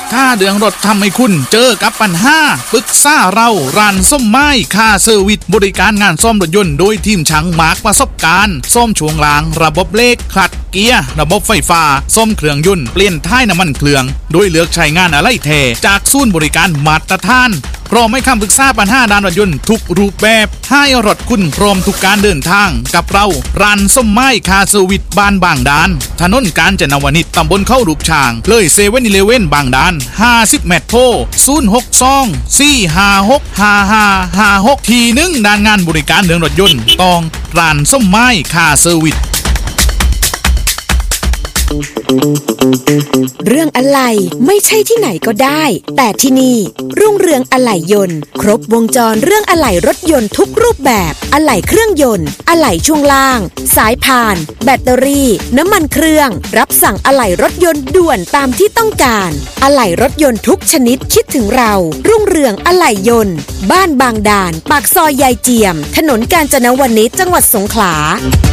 ถ้าเดืองรถทำให้คุณเจอกับปัญหาปรึกษาเราร้านส้มไม้ค่าเซอร์วิสบริการงานซ่อมรถยนต์โดยทีมช่างมาร์กประสบการณ์ซ่อมช่วงล่างระบบเลขคลัตช์เกียร์ระบบไฟฟ้าซ่อมเครื่องยนต์เปลี่ยนท้ายน้ำมันเครื่องโดยเลือกใช้งานอะไหล่แท้จากศูนย์บริการมาตรฐานพร้อมให้คำปรึกษาปัญหาด้านรถยนต์ทุกรูปแบบให้รถคุณพร้อมทุกการเดินทางกับเราร้านส้มไม้คาเซอร์วิสบ้านบางดานถนนกาญจนวนิชตำบลเข้ารูปช่างเลยเซเว่นอีเลฟเว่นบางดาน50เมตรโทร062-456-5556ทีหนึ่งด้านงานบริการเรื่องรถยนต์ต้องร้านส้มไม้คาเซอร์วิสเรื่องอะไหล่ไม่ใช่ที่ไหนก็ได้แต่ที่นี่รุ่งเรืองอะไหล่ยนต์ครบวงจรเรื่องอะไหล่รถยนต์ทุกรูปแบบอะไหล่เครื่องยนต์อะไหล่ช่วงล่างสายพานแบตเตอรี่น้ำมันเครื่องรับสั่งอะไหล่รถยนต์ด่วนตามที่ต้องการอะไหล่รถยนต์ทุกชนิดคิดถึงเรารุ่งเรืองอะไหล่ยนต์บ้านบางด่านปากซอยยายเจียมถนนกาญจนวนิชจังหวัดสงขลา